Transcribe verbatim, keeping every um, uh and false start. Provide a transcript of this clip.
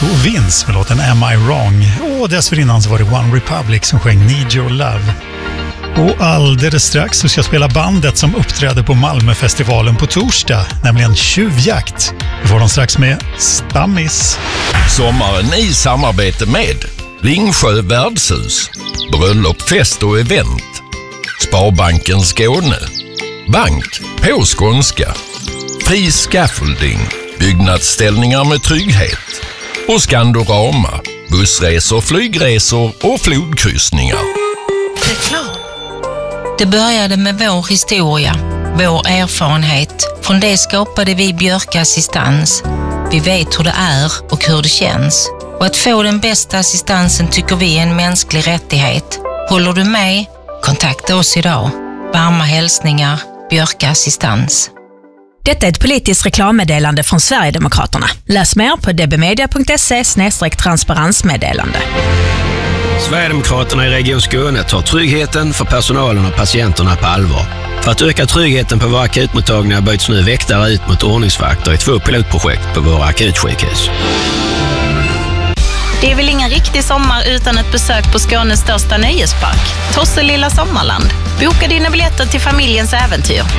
Nico och Vince med låten Am I Wrong? Och dessförinnan så var det One Republic som sjöng Need Your Love. Och alldeles strax så ska jag spela bandet som uppträder på Malmöfestivalen på torsdag, nämligen Tjuvjakt. Vi får dem strax med Stammis. Sommaren i samarbete med Ringsjö värdshus, bröllop, fest och event, Sparbanken Skåne, Bank på skånska, Fri Scaffolding, byggnadsställningar med trygghet och Skandorama, bussresor, flygresor och flodkryssningar. Reklam. Det började med vår historia, vår erfarenhet. Från det skapade vi Björka Assistans. Vi vet hur det är och hur det känns. Och att få den bästa assistansen tycker vi är en mänsklig rättighet. Håller du med? Kontakta oss idag. Varma hälsningar, Björka Assistans. Detta är ett politiskt reklammeddelande från Sverigedemokraterna. Läs mer på dbmedia punkt se slash transparensmeddelande. Sverigedemokraterna i Region Skåne tar tryggheten för personalen och patienterna på allvar. För att öka tryggheten på våra akutmottagningar byts nu väktare ut mot ordningsvakter i två pilotprojekt på våra akutsjukhus. Det är väl ingen riktig sommar utan ett besök på Skånes största nöjespark, Tosselilla Sommarland. Boka dina biljetter till familjens äventyr.